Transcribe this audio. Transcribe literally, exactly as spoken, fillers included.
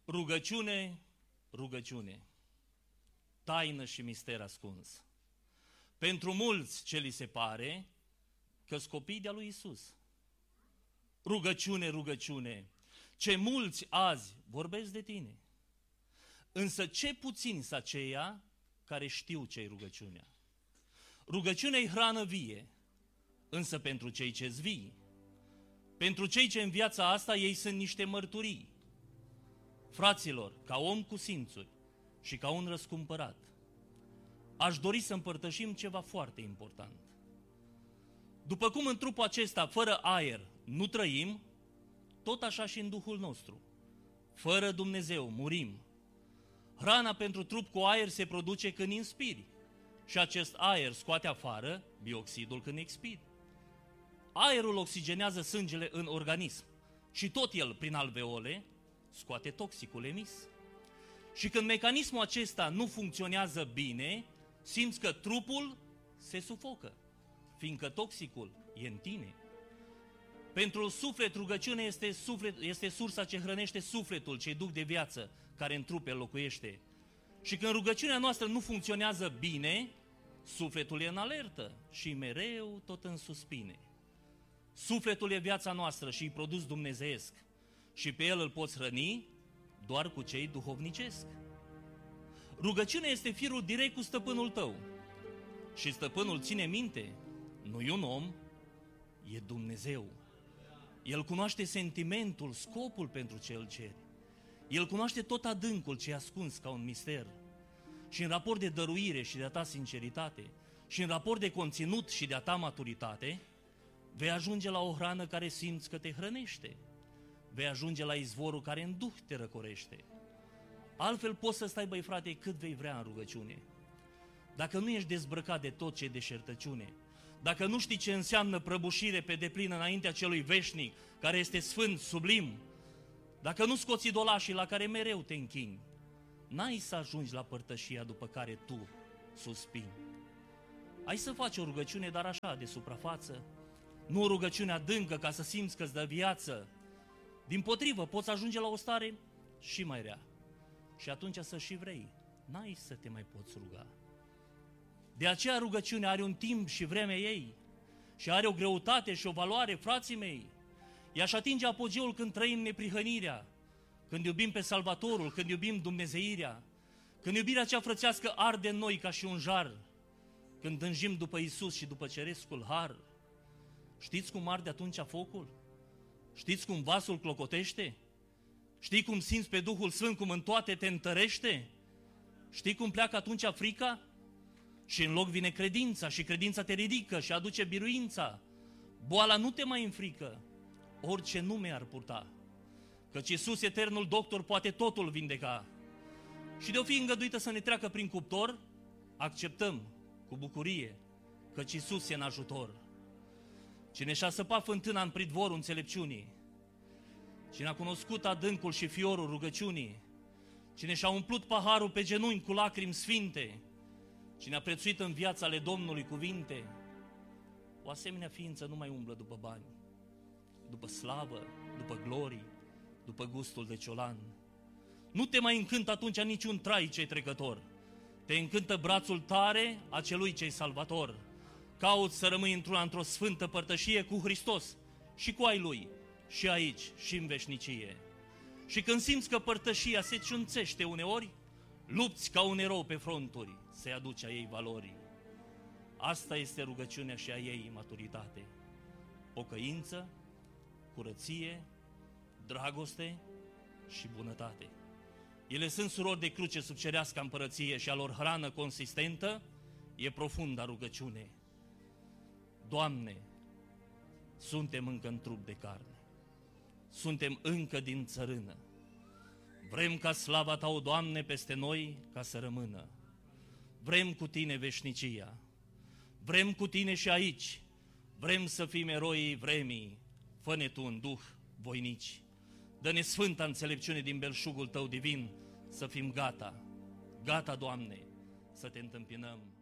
Rugăciune, rugăciune, taină și mister ascuns. Pentru mulți ce li se pare că-s copii de-a lui Iisus. Rugăciune, rugăciune, ce mulți azi vorbesc de tine. Însă ce puțini sunt aceia care știu ce-i rugăciunea. Rugăciunea-i hrană vie, însă pentru cei ce-s vii. Pentru cei ce în viața asta ei sunt niște mărturii. Fraților, ca om cu simțuri și ca un răscumpărat, aș dori să împărtășim ceva foarte important. După cum în trupul acesta, fără aer, nu trăim, tot așa și în Duhul nostru. Fără Dumnezeu, murim. Hrana pentru trup cu aer se produce când inspiri și acest aer scoate afară bioxidul când expiri. Aerul oxigenează sângele în organism și tot el, prin alveole, scoate toxicul emis. Și când mecanismul acesta nu funcționează bine, simți că trupul se sufocă, fiindcă toxicul e în tine. Pentru suflet, rugăciunea este, suflet, este sursa ce hrănește sufletul, ce duc de viață, care în trup el locuiește. Și când rugăciunea noastră nu funcționează bine, sufletul e în alertă și mereu tot în suspine. Sufletul e viața noastră și îi produs dumnezeiesc și pe el îl poți hrăni doar cu cei duhovnicesc. Rugăciunea este firul direct cu stăpânul tău și stăpânul ține minte, nu-i un om, e Dumnezeu. El cunoaște sentimentul, scopul pentru ce îl ceri. El cunoaște tot adâncul ce e ascuns ca un mister. Și în raport de dăruire și de-a ta sinceritate și în raport de conținut și de-a ta maturitate, vei ajunge la o hrană care simți că te hrănește. Vei ajunge la izvorul care în duh te răcorește. Altfel poți să stai, băi frate, cât vei vrea în rugăciune. Dacă nu ești dezbrăcat de tot ce e deșertăciune, dacă nu știi ce înseamnă prăbușire pe deplină înaintea celui veșnic, care este sfânt, sublim, dacă nu scoți idolașii la care mereu te închini, n-ai să ajungi la părtășia după care tu suspini. Ai să faci o rugăciune, dar așa, de suprafață, nu o rugăciune adâncă ca să simți că-ți dă viață. Dimpotrivă, poți ajunge la o stare și mai rea. Și atunci să și vrei, n-ai să te mai poți ruga. De aceea rugăciunea are un timp și vremea ei și are o greutate și o valoare, frații mei. Ea își atinge apogeul când trăim neprihănirea, când iubim pe Salvatorul, când iubim dumnezeirea, când iubirea cea frățească arde în noi ca și un jar, când tânjim după Iisus și după cerescul har. Știți cum arde atunci focul? Știți cum vasul clocotește? Știi cum simți pe Duhul Sfânt, cum în toate te întărește? Știi cum pleacă atunci frica? Și în loc vine credința și credința te ridică și aduce biruința. Boala nu te mai înfrică, orice nume ar purta, căci Iisus, eternul doctor, poate totul vindeca. Și de-o fi îngăduită să ne treacă prin cuptor, acceptăm cu bucurie, căci Iisus e în ajutor. Cine și-a săpat fântâna în pridvorul înțelepciunii, cine a cunoscut adâncul și fiorul rugăciunii, cine și-a umplut paharul pe genunchi cu lacrimi sfinte, cine a prețuit în viața ale Domnului cuvinte, o asemenea ființă nu mai umblă după bani, după slavă, după glorii, după gustul de ciolan. Nu te mai încântă atunci niciun trai ce-i trecător, te încântă brațul tare a celui ce-i salvator. Cauți să rămâi într-una, într-o sfântă părtășie cu Hristos și cu ai Lui, și aici, și în veșnicie. Și când simți că părtășia se ciunțește uneori, lupți ca un erou pe fronturi să-i aduci a ei valori. Asta este rugăciunea și a ei maturitate. Pocăință, curăție, dragoste și bunătate. Ele sunt surori de cruce sub cereasca împărăție și a lor hrană consistentă e profunda rugăciune. Doamne, suntem încă în trup de carne, suntem încă din țărână. Vrem ca slava Ta, o Doamne, peste noi ca să rămână. Vrem cu Tine veșnicia, vrem cu Tine și aici, vrem să fim eroii vremii, fă-ne Tu în duh voinici. Dă-ne sfânta înțelepciune din belșugul Tău divin, să fim gata, gata, Doamne, să Te întâmpinăm.